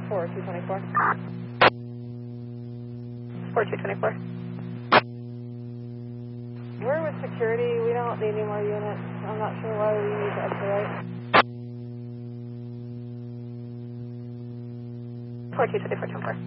4224. 4224. We're with security. We don't need any more units. I'm not sure why we need to escalate. 4224.